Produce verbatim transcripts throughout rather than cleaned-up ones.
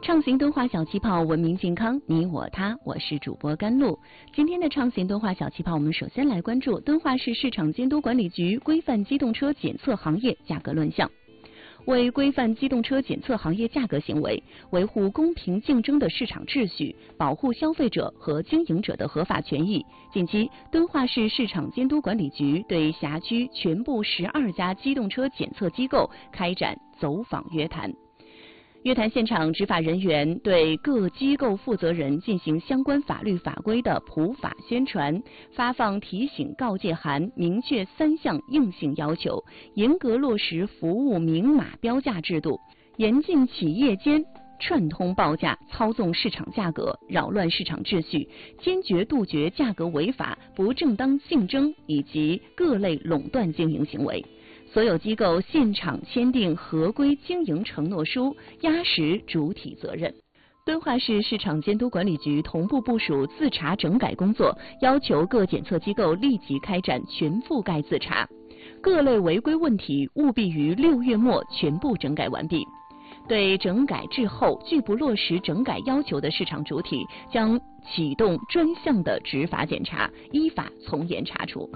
畅行敦化小气泡，文明健康，你我他，我是主播甘露。今天的畅行敦化小气泡，我们首先来关注敦化市市场监督管理局规范机动车检测行业价格乱象。为规范机动车检测行业价格行为，维护公平竞争的市场秩序，保护消费者和经营者的合法权益，近期，敦化市市场监督管理局对辖区全部十二家机动车检测机构开展走访约谈。约谈现场，执法人员对各机构负责人进行相关法律法规的普法宣传，发放提醒告诫函，明确三项硬性要求，严格落实服务明码标价制度，严禁企业间串通报价、操纵市场价格、扰乱市场秩序，坚决杜绝价格违法、不正当竞争以及各类垄断经营行为。所有机构现场签订合规经营承诺书，压实主体责任。敦化市市场监督管理局同步部署自查整改工作，要求各检测机构立即开展全覆盖自查，各类违规问题务必于六月末全部整改完毕。对整改滞后、拒不落实整改要求的市场主体，将启动专项的执法检查，依法从严查处。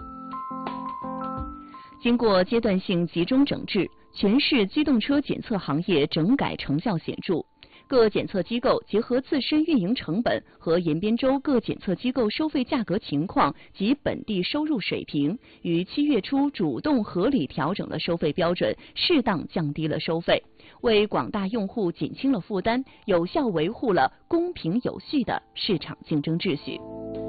经过阶段性集中整治，全市机动车检测行业整改成效显著。各检测机构结合自身运营成本和延边州各检测机构收费价格情况及本地收入水平，于七月初主动合理调整了收费标准，适当降低了收费，为广大用户减轻了负担，有效维护了公平有序的市场竞争秩序。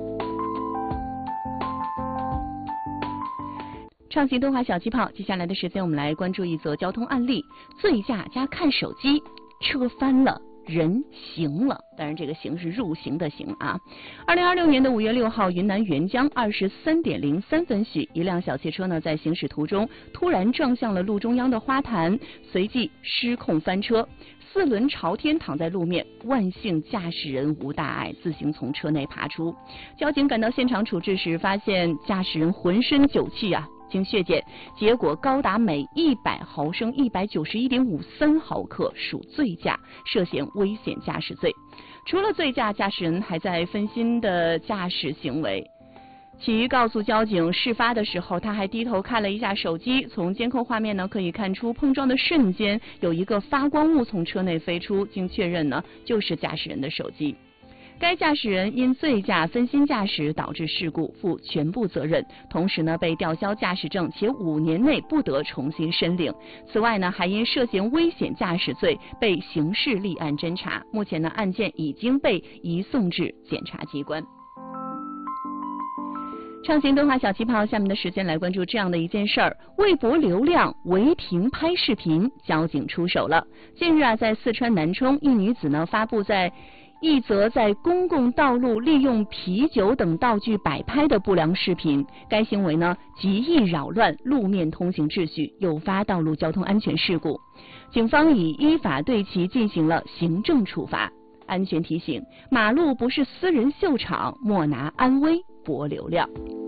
畅行敦化小气泡，接下来的时间我们来关注一则交通案例：醉驾加看手机，车翻了，人行了。当然，这个行是入刑的刑啊。二零二六年的五月六号，云南沅江二十三点零三分许，一辆小汽车呢在行驶途中突然撞向了路中央的花坛，随即失控翻车，四轮朝天躺在路面，万幸驾驶人无大碍，自行从车内爬出。交警赶到现场处置时，发现驾驶人浑身酒气啊。经血检，结果高达每一百毫升一百九十一点五三毫克，属醉驾，涉嫌危险驾驶罪。除了醉驾，驾驶人还在分心的驾驶行为。其告诉交警，事发的时候他还低头看了一下手机，从监控画面呢可以看出，碰撞的瞬间有一个发光物从车内飞出，经确认呢就是驾驶人的手机。该驾驶人因醉驾分心驾驶导致事故，负全部责任，同时呢被吊销驾驶证，且五年内不得重新申领。此外呢，还因涉嫌危险驾驶罪被刑事立案侦查，目前呢案件已经被移送至检察机关。畅行敦化小气泡，下面的时间来关注这样的一件事儿：为博流量违停拍视频，交警出手了。近日啊，在四川南充，一女子呢发布在一则在公共道路利用啤酒等道具摆拍的不良视频，该行为呢极易扰乱路面通行秩序，诱发道路交通安全事故。警方已依法对其进行了行政处罚。安全提醒：马路不是私人秀场，莫拿安危博流量。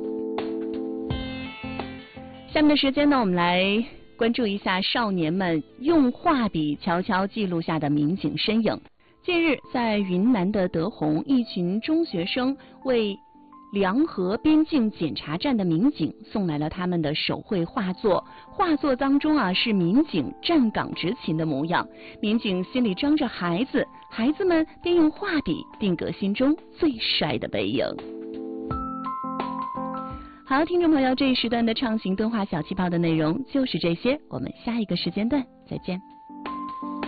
下面的时间呢，我们来关注一下少年们用画笔悄悄记录下的民警身影。近日，在云南的德宏，一群中学生为梁河边境检查站的民警送来了他们的手绘画作。画作当中啊，是民警站岗执勤的模样。民警心里装着孩子，孩子们便用画笔定格心中最帅的背影。好，听众朋友，这一时段的畅行敦化小气泡的内容就是这些，我们下一个时间段再见。